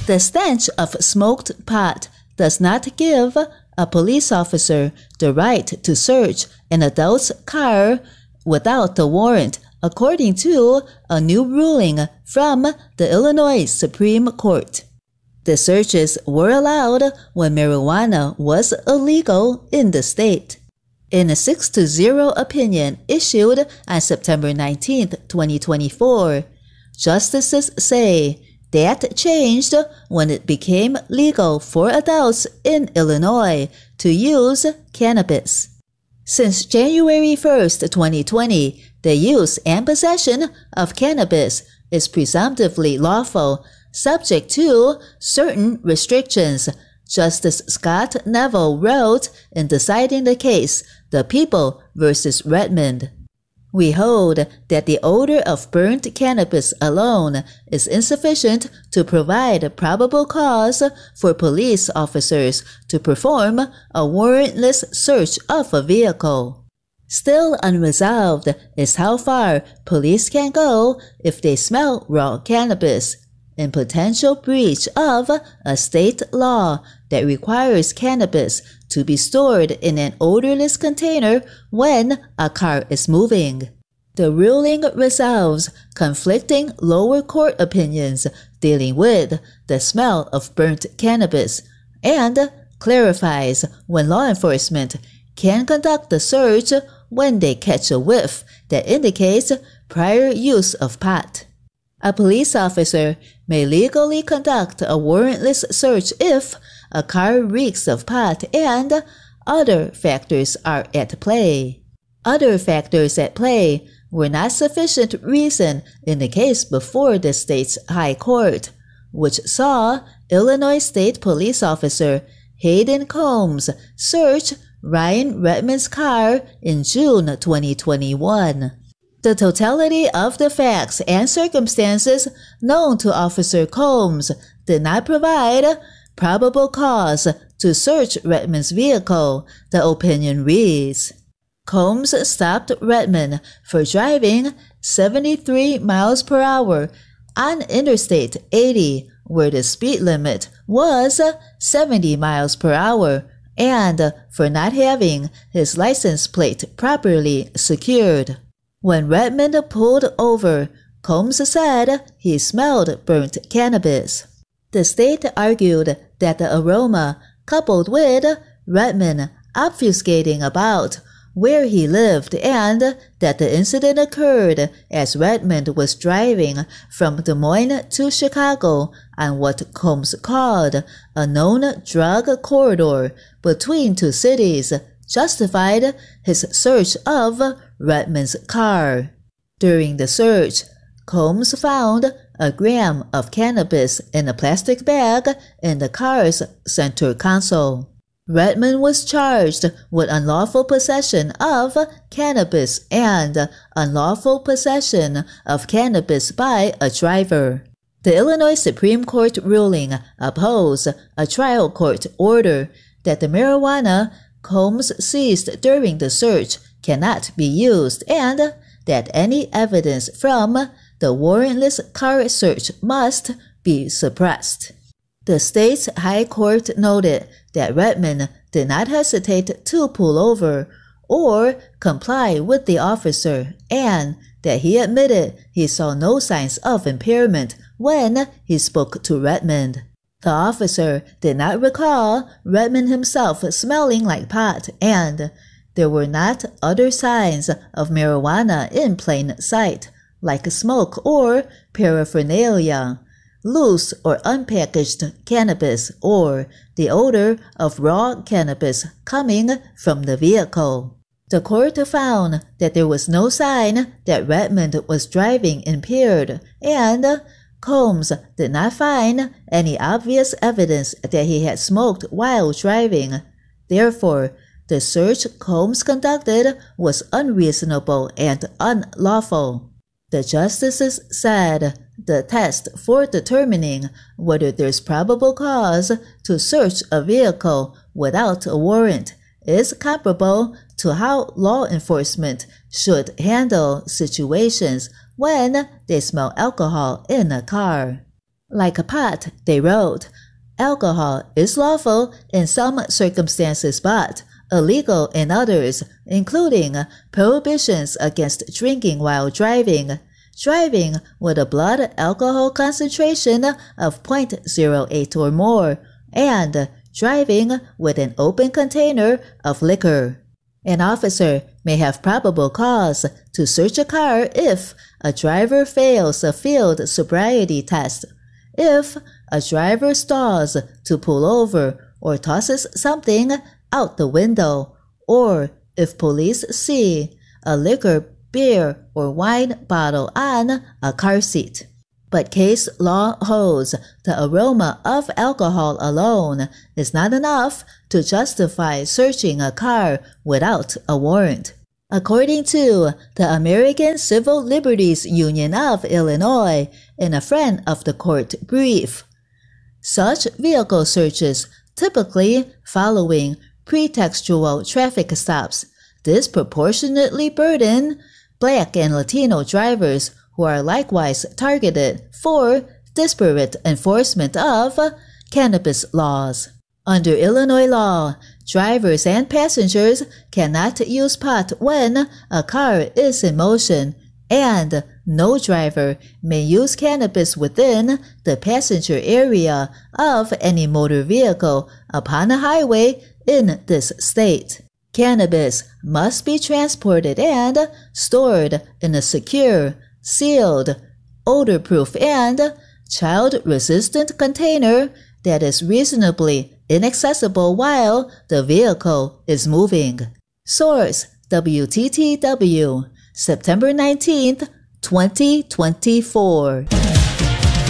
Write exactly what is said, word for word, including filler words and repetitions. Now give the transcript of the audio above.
The stench of smoked pot does not give a police officer the right to search an adult's car without a warrant, according to a new ruling from the Illinois Supreme Court. The searches were allowed when marijuana was illegal in the state. In a six to zero opinion issued on September nineteenth, twenty twenty-four, justices say that changed when it became legal for adults in Illinois to use cannabis. Since January first, twenty twenty, the use and possession of cannabis is presumptively lawful, subject to certain restrictions, Justice Scott Neville wrote in deciding the case, The People versus Redmond. We hold that the odor of burnt cannabis alone is insufficient to provide probable cause for police officers to perform a warrantless search of a vehicle. Still unresolved is how far police can go if they smell raw cannabis, in potential breach of a state law that requires cannabis to be stored in an odorless container when a car is moving. The ruling resolves conflicting lower court opinions dealing with the smell of burnt cannabis and clarifies when law enforcement can conduct the search when they catch a whiff that indicates prior use of pot. A police officer may legally conduct a warrantless search if a car reeks of pot and other factors are at play. Other factors at play were not sufficient reason in the case before the state's high court, which saw Illinois State Police Officer Hayden Combs search Ryan Redmond's car in June twenty twenty-one. The totality of the facts and circumstances known to Officer Combs did not provide probable cause to search Redmond's vehicle, the opinion reads. Combs stopped Redmond for driving seventy-three miles per hour on Interstate eighty, where the speed limit was seventy miles per hour, and for not having his license plate properly secured. When Redmond pulled over, Combs said he smelled burnt cannabis. The state argued that the aroma, coupled with Redmond obfuscating about where he lived and that the incident occurred as Redmond was driving from Des Moines to Chicago on what Combs called a known drug corridor between two cities, justified his search of Redmond's car. During the search, Combs found a gram of cannabis in a plastic bag in the car's center console. Redmond was charged with unlawful possession of cannabis and unlawful possession of cannabis by a driver. The Illinois Supreme Court ruling opposed a trial court order that the marijuana Combs seized during the search cannot be used and that any evidence from the warrantless car search must be suppressed. The state's high court noted that Redmond did not hesitate to pull over or comply with the officer and that he admitted he saw no signs of impairment when he spoke to Redmond. The officer did not recall Redmond himself smelling like pot and there were not other signs of marijuana in plain sight, like smoke or paraphernalia, loose or unpackaged cannabis, or the odor of raw cannabis coming from the vehicle. The court found that there was no sign that Redmond was driving impaired, and Combs did not find any obvious evidence that he had smoked while driving. Therefore, the search Combs conducted was unreasonable and unlawful. The justices said the test for determining whether there's probable cause to search a vehicle without a warrant is comparable to how law enforcement should handle situations when they smell alcohol in a car. Like pot, they wrote, alcohol is lawful in some circumstances but illegal in others, including prohibitions against drinking while driving, driving with a blood alcohol concentration of zero point zero eight or more, and driving with an open container of liquor. An officer may have probable cause to search a car if a driver fails a field sobriety test, if a driver stalls to pull over or tosses something out the window, or if police see a liquor, beer, or wine bottle on a car seat. But case law holds the aroma of alcohol alone is not enough to justify searching a car without a warrant. According to the American Civil Liberties Union of Illinois in a friend of the court brief, such vehicle searches, typically following pretextual traffic stops, disproportionately burden Black and Latino drivers who are likewise targeted for disparate enforcement of cannabis laws. Under Illinois law, drivers and passengers cannot use pot when a car is in motion, and no driver may use cannabis within the passenger area of any motor vehicle upon a highway in this state. Cannabis must be transported and stored in a secure, sealed, odor-proof, and child-resistant container that is reasonably inaccessible while the vehicle is moving. Source: W T T W, September nineteenth, twenty twenty-four.